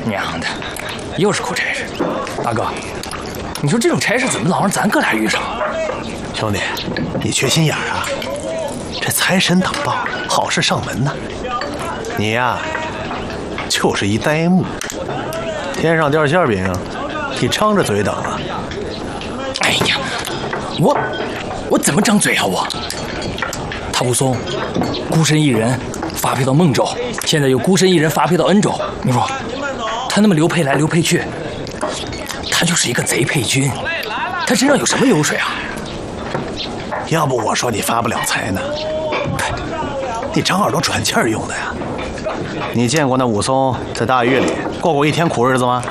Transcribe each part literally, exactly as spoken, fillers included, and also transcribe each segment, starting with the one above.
娘的，又是苦差事。大哥，你说这种差事怎么老让咱哥俩遇上？ 兄弟，你缺心眼儿啊！这财神等报，好事上门呐。你呀，就是一呆木，天上掉馅饼，你张着嘴等啊！ 哎呀，我我怎么张嘴啊我？他武松孤身一人发配到孟州，现在又孤身一人发配到恩州。你说他那么流配来流配去，他就是一个贼配军，他身上有什么油水啊？ 要不我说你发不了财呢，你长耳朵喘气儿用的呀。你见过那武松在大狱里过过一天苦日子吗？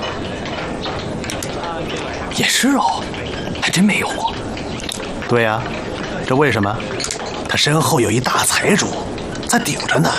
也是哦，还真没有过。 对呀，这为什么？他身后有一大财主在顶着呢。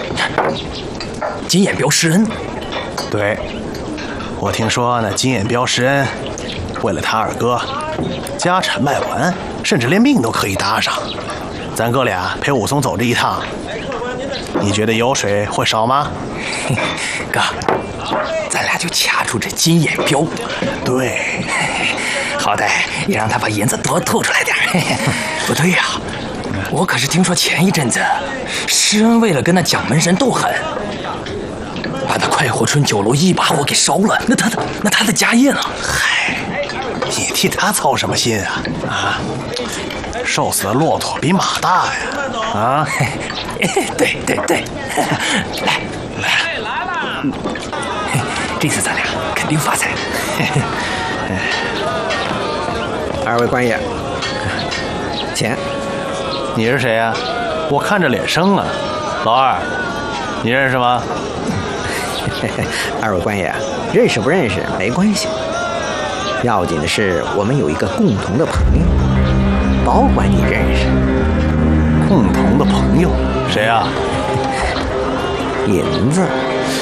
金眼彪施恩。 对，我听说那金眼彪施恩为了他二哥，家产卖完，甚至连命都可以搭上。咱哥俩陪武松走这一趟，你觉得油水会少吗？ 哥，咱俩就掐住这金眼彪。 对， 好歹也让他把银子多吐出来点。不对呀、啊，我可是听说前一阵子施恩为了跟那蒋门神斗狠，把那快活春酒楼一把火给烧了。那他的那他的家业呢？ 嗨，你替他操什么心啊？啊，瘦死的骆驼比马大呀！啊， 对对对，来来来了，这次咱俩肯定发财。 二位官爷，钱。 你是谁呀？我看着脸生啊。老二，你认识吗？ 二位官爷，认识不认识没关系，要紧的是我们有一个共同的朋友，保管你认识。 共同的朋友，谁啊？ 银子。